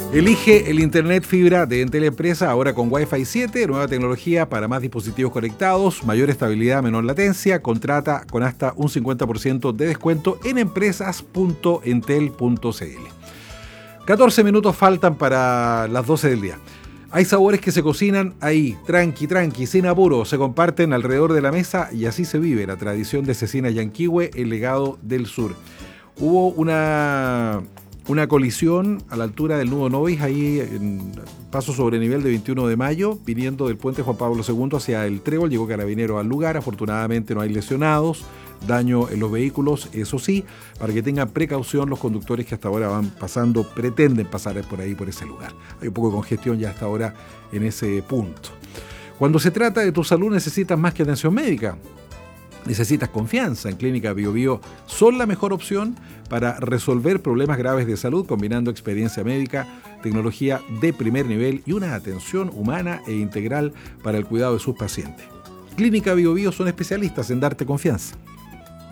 Elige el Internet fibra de Entel Empresa, ahora con Wi-Fi 7, nueva tecnología para más dispositivos conectados, mayor estabilidad, menor latencia. Contrata con hasta un 50% de descuento en empresas.entel.cl. 14 minutos faltan para las 12 del día. Hay sabores que se cocinan ahí, tranqui, sin apuro, se comparten alrededor de la mesa y así se vive la tradición de Cecina Yanquihue, el legado del sur. Hubo una colisión a la altura del nudo Novis, ahí en paso sobre nivel de 21 de mayo, viniendo del puente Juan Pablo II hacia el Trébol. Llegó Carabinero al lugar, afortunadamente no hay lesionados, daño en los vehículos, eso sí, para que tengan precaución los conductores que hasta ahora van pasando, pretenden pasar por ahí, por ese lugar. Hay un poco de congestión ya hasta ahora en ese punto. Cuando se trata de tu salud necesitas más que atención médica. Necesitas confianza. En Clínica Bio Bio son la mejor opción para resolver problemas graves de salud, combinando experiencia médica, tecnología de primer nivel y una atención humana e integral para el cuidado de sus pacientes. Clínica Bio Bio son especialistas en darte confianza.